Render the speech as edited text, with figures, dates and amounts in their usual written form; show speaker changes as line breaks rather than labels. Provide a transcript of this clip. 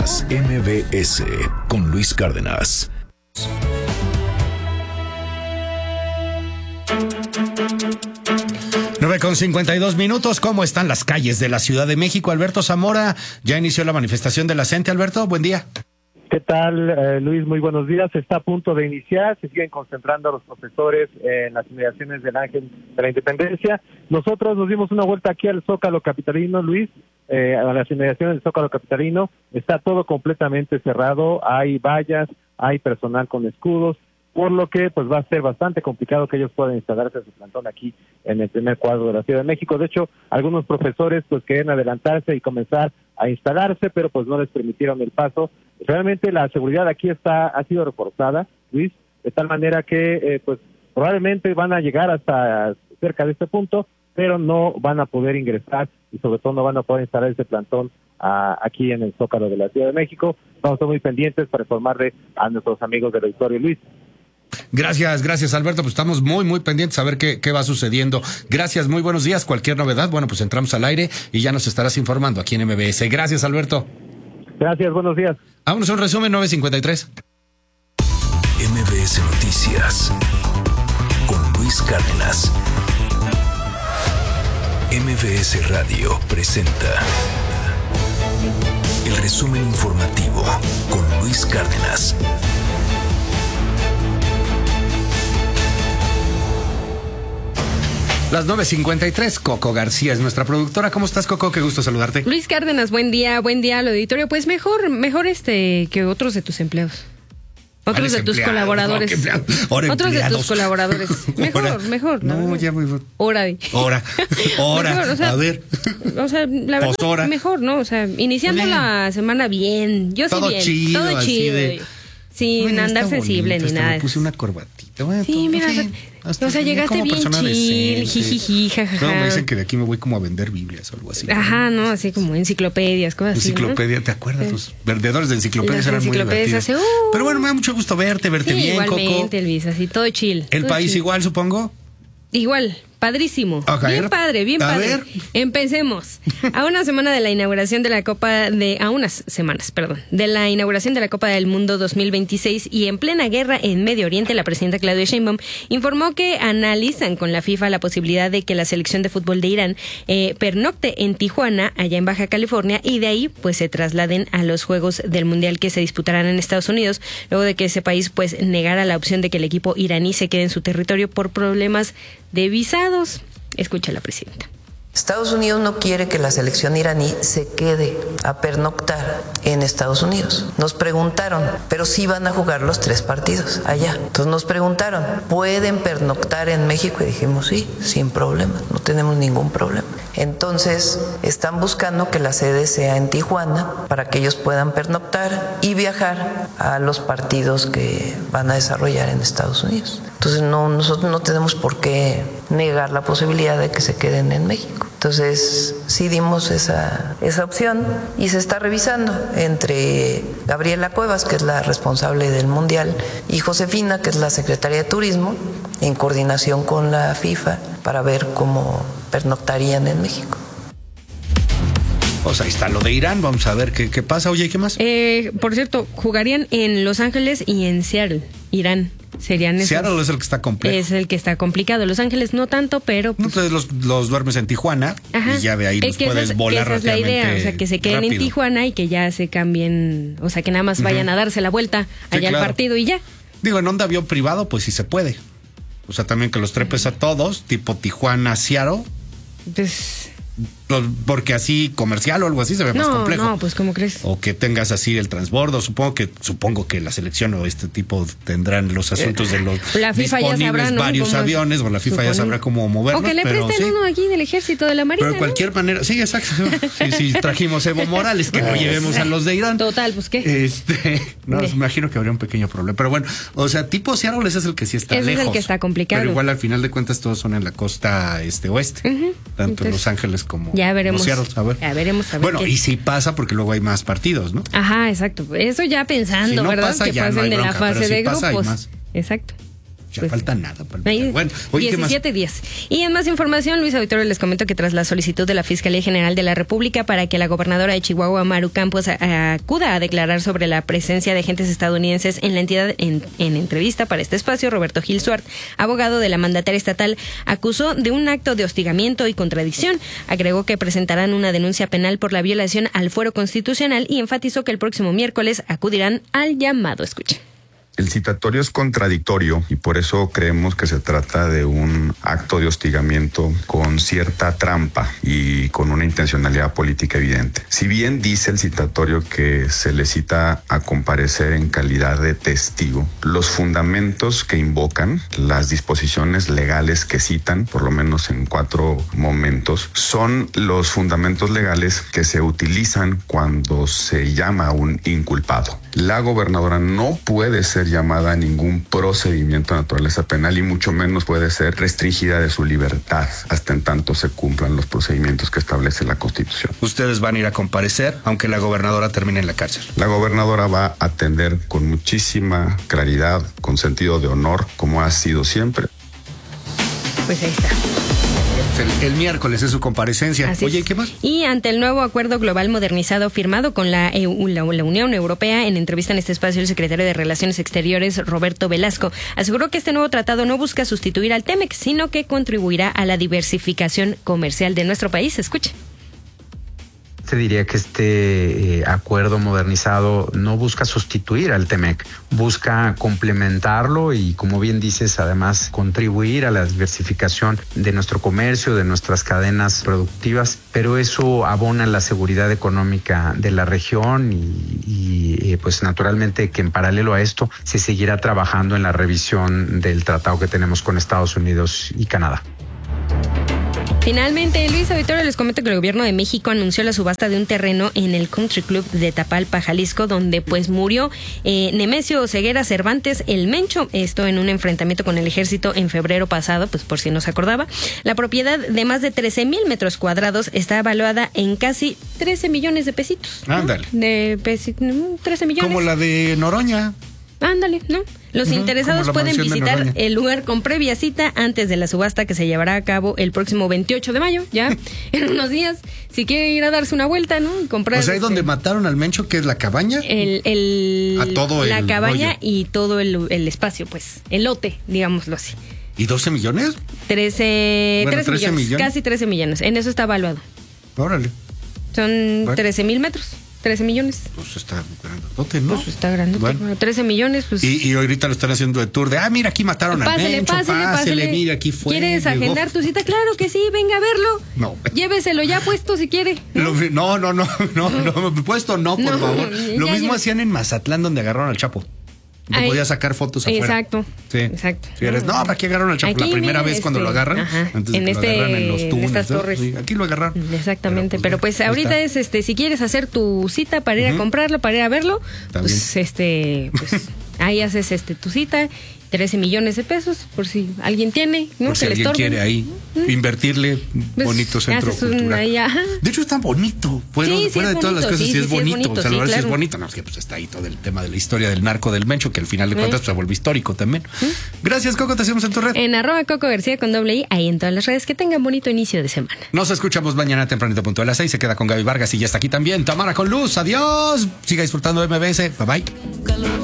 Noticias MBS con Luis Cárdenas.
9:52. ¿Cómo están las calles de la Ciudad de México? Alberto Zamora, ya inició la manifestación de la CENTE. Alberto, buen día.
¿Qué tal, Luis? Muy buenos días. Está a punto de iniciar. Se siguen concentrando los profesores en las inmediaciones del Ángel de la Independencia. Nosotros nos dimos una vuelta aquí al Zócalo Capitalino, Luis, a las inmediaciones del Zócalo Capitalino. Está todo completamente cerrado. Hay vallas, hay personal con escudos, por lo que pues va a ser bastante complicado que ellos puedan instalarse a su plantón aquí en el primer cuadro de la Ciudad de México. De hecho, algunos profesores pues querían adelantarse y comenzar a instalarse, pero pues no les permitieron el paso. Realmente la seguridad aquí ha sido reforzada, Luis, de tal manera que pues probablemente van a llegar hasta cerca de este punto, pero no van a poder ingresar y sobre todo no van a poder instalar ese plantón aquí en el Zócalo de la Ciudad de México. Vamos a estar muy pendientes para informarle a nuestros amigos del auditorio, Luis.
Gracias, Alberto. Pues estamos muy pendientes a ver qué va sucediendo. Gracias, muy buenos días. Cualquier novedad, bueno, pues entramos al aire y ya nos estarás informando aquí en MBS. Gracias, Alberto.
Gracias, buenos días.
Vámonos a un resumen, 9:53.
MBS Noticias con Luis Cárdenas. MBS Radio presenta el resumen informativo con Luis Cárdenas.
Las 9:53, Coco García es nuestra productora. ¿Cómo estás, Coco? Qué gusto saludarte.
Luis Cárdenas, buen día al auditorio. Pues mejor que otros de tus empleados. Otros de tus colaboradores. Otros de tus colaboradores. Mejor.
No, ya muy...
Hora.
Mejor, o sea, a ver.
O sea, la verdad,
Hora.
Mejor, ¿no? O sea, iniciando bien. La semana bien. Yo
todo
sí bien.
Chido,
todo chido. Sin andar sensible ni nada.
Me puse una corbatita. Bueno,
sí, mira, o sea, llegaste bien chill, jijiji, jajaja.
No, me dicen que de aquí me voy como a vender Biblias o algo así.
Ajá, no, así como enciclopedias, cosas así.
Enciclopedia, ¿no? ¿Te acuerdas? Los vendedores de enciclopedias eran muy divertidos. Pero bueno, me da mucho gusto verte
sí,
bien,
igualmente,
Coco.
Luis, así todo chill.
¿El
todo
país
chill.
Igual, supongo?
Igual, padrísimo.
Okay.
Bien padre. A ver. Empecemos. A unas semanas de la inauguración de la Copa del Mundo 2026 y en plena guerra en Medio Oriente, la presidenta Claudia Sheinbaum informó que analizan con la FIFA la posibilidad de que la selección de fútbol de Irán pernocte en Tijuana, allá en Baja California, y de ahí pues se trasladen a los Juegos del Mundial que se disputarán en Estados Unidos, luego de que ese país pues negara la opción de que el equipo iraní se quede en su territorio por problemas de visados. Escucha la presidenta.
Estados Unidos no quiere que la selección iraní se quede a pernoctar en Estados Unidos. Nos preguntaron, pero sí van a jugar los 3 partidos allá. Entonces nos preguntaron, ¿pueden pernoctar en México? Y dijimos, sí, sin problema, no tenemos ningún problema. Entonces están buscando que la sede sea en Tijuana para que ellos puedan pernoctar y viajar a los partidos que van a desarrollar en Estados Unidos. Entonces nosotros no tenemos por qué negar la posibilidad de que se queden en México. Entonces sí dimos esa opción y se está revisando entre Gabriela Cuevas, que es la responsable del Mundial, y Josefina, que es la secretaria de Turismo, en coordinación con la FIFA para ver cómo pernoctarían en México.
Pues ahí está lo de Irán, vamos a ver qué pasa. Oye, ¿y qué más?
Por cierto, jugarían en Los Ángeles y en Seattle, Irán. Serían esos.
Seattle es el que está complejo.
Es el que está complicado. Los Ángeles no tanto, pero...
Pues, entonces los duermes en Tijuana. Ajá. Y ya de ahí los puedes volar rápidamente.
Esa es la idea, o sea, que se queden en Tijuana y que ya se cambien, o sea, que nada más vayan a darse la vuelta allá al partido y ya.
Digo, en onda avión privado, pues sí se puede. O sea, también que los trepes a todos, tipo Tijuana, Seattle.
Pues...
Porque así comercial o algo así se ve más complejo.
No, pues ¿cómo crees?
O que tengas así el transbordo. Supongo que la selección o este tipo tendrán los asuntos de los
la FIFA disponibles ya sabrá, ¿no?
varios aviones, o la FIFA ya sabrá cómo moverlos.
O que le presten uno aquí del ejército, de la marina.
Pero de cualquier manera, sí, exacto. Sí, trajimos Evo Morales, que no llevemos a los de Irán.
Total, pues ¿qué?
No, imagino que habría un pequeño problema. Pero bueno, o sea, tipo Seattle ese es el que sí está lejos.
Es el que está complicado.
Pero igual al final de cuentas todos son en la costa oeste. Tanto en Los Ángeles como
ya veremos.
A ver.
Ya veremos.
Bueno, y si pasa, porque luego hay más partidos, ¿no?
Ajá, exacto. Eso ya pensando,
si no
¿verdad?
Pasa,
que
ya
pasen
no hay
de
bronca,
la fase
pero si
de
pasa,
grupos.
hay más.
Exacto.
Ya
Pues,
falta nada.
Bueno,
oye,
17 días. Y en más información, Luis Auditorio, les comento que tras la solicitud de la Fiscalía General de la República para que la gobernadora de Chihuahua, Maru Campos, acuda a declarar sobre la presencia de agentes estadounidenses en la entidad, en entrevista para este espacio, Roberto Gil Suart, abogado de la mandataria estatal, acusó de un acto de hostigamiento y contradicción. Agregó que presentarán una denuncia penal por la violación al fuero constitucional y enfatizó que el próximo miércoles acudirán al llamado. Escuchen.
El citatorio es contradictorio y por eso creemos que se trata de un acto de hostigamiento con cierta trampa y con una intencionalidad política evidente. Si bien dice el citatorio que se le cita a comparecer en calidad de testigo, los fundamentos que invocan, las disposiciones legales que citan, por lo menos en 4 momentos, son los fundamentos legales que se utilizan cuando se llama a un inculpado. La gobernadora no puede ser llamada a ningún procedimiento de naturaleza penal y mucho menos puede ser restringida de su libertad hasta en tanto se cumplan los procedimientos que establece la Constitución.
Ustedes van a ir a comparecer, aunque la gobernadora termine en la cárcel.
La gobernadora va a atender con muchísima claridad, con sentido de honor, como ha sido siempre.
Pues ahí está.
El miércoles es su comparecencia.
Así
Oye,
es.
¿qué más?
Y ante el nuevo acuerdo global modernizado firmado con la Unión Europea, en entrevista en este espacio, el secretario de Relaciones Exteriores, Roberto Velasco, aseguró que este nuevo tratado no busca sustituir al TEMEC, sino que contribuirá a la diversificación comercial de nuestro país. Escuche.
Te diría que este acuerdo modernizado no busca sustituir al TEMEC, busca complementarlo y, como bien dices, además contribuir a la diversificación de nuestro comercio, de nuestras cadenas productivas, pero eso abona la seguridad económica de la región y pues naturalmente que en paralelo a esto se seguirá trabajando en la revisión del tratado que tenemos con Estados Unidos y Canadá.
Finalmente, Luis Auditorio, les comento que el gobierno de México anunció la subasta de un terreno en el Country Club de Tapalpa, Jalisco, donde pues murió Nemesio Ceguera Cervantes el Mencho, esto en un enfrentamiento con el ejército en febrero pasado, pues por si no se acordaba. La propiedad de más de 13,000 metros cuadrados está evaluada en casi 13 millones de pesitos.
Ándale.
¿No? 13 millones.
Como la de Noroña.
Ándale, ¿no? Los interesados pueden visitar el lugar con previa cita antes de la subasta que se llevará a cabo el próximo 28 de mayo, ya en unos días. Si quiere ir a darse una vuelta, ¿no? Y comprar.
O sea, ahí donde mataron al Mencho, que es la cabaña.
A todo la cabaña
rollo.
Y todo el espacio, pues, el lote, digámoslo así.
¿Y 12 millones?
13 millones. Casi 13 millones. En eso está evaluado.
Órale.
Son 13,000 metros. 13 millones.
Pues está grandote, ¿no?
Pues está grandote.
Bueno.
13 millones, pues.
Y ahorita lo están haciendo de tour de, mira, aquí mataron al Mencho, pásele, mira, aquí fue.
¿Quieres agendar tu cita? Claro que sí, venga a verlo.
No.
Lléveselo ya puesto si quiere.
No, puesto no, por favor. Lo mismo hacían en Mazatlán, donde agarraron al Chapo. No podía sacar fotos afuera.
Exacto.
Sí.
Exacto.
Si eres, aquí agarraron al Chapo
aquí,
la primera vez cuando lo agarran.
Ajá.
Antes de que lo agarran en los túneles.
En estas torres.
Sí, aquí lo agarraron.
Exactamente. Pero pues ahorita es si quieres hacer tu cita para ir a comprarlo, para ir a verlo,
está
pues
bien.
pues ahí haces tu cita. 13 millones de pesos, por si alguien tiene, ¿no?
Por si alguien quiere ahí invertirle,
pues,
bonito centro cultural. De hecho, está bonito. Fuera de todas las cosas, sí es bonito. O sea, la verdad sí es bonito. No, es que pues está ahí todo el tema de la historia del narco del Mencho, que al final de cuentas se vuelve histórico también. Gracias, Coco, te hacemos en tu red.
En @Coco García con .i, ahí en todas las redes. Que tengan bonito inicio de semana.
Nos escuchamos mañana tempranito, punto de las 6. Se queda con Gaby Vargas y ya está aquí también Tamara con Luz. Adiós. Siga disfrutando de MBS. Bye bye.